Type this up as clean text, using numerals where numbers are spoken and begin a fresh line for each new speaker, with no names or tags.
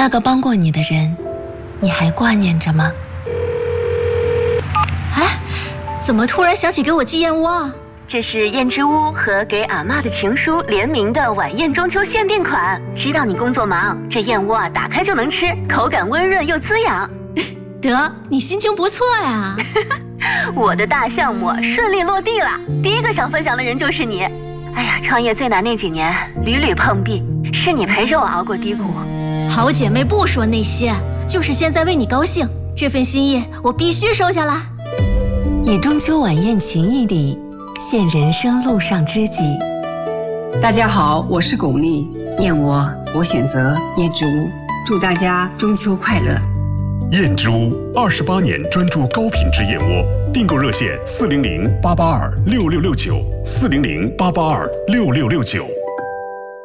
那个帮过你的人，你还挂念着吗？
哎，怎么突然想起给我寄燕窝啊？
这是燕之屋和给阿嬷的情书联名的晚宴中秋限定款。知道你工作忙，这燕窝啊打开就能吃，口感温润又滋养。
得，你心情不错呀。
我的大项目顺利落地了，第一个想分享的人就是你。哎呀，创业最难那几年屡屡碰壁，是你陪着我熬过低谷。
好姐妹不说那些，就是现在为你高兴，这份心意我必须收下来。
以中秋晚宴情谊里现人生路上知己。
大家好，我是巩俐，燕窝我选择燕之屋，祝大家中秋快乐。
燕之屋28年专注高品质燕窝，订购热线400-882-6669，400-882-6669。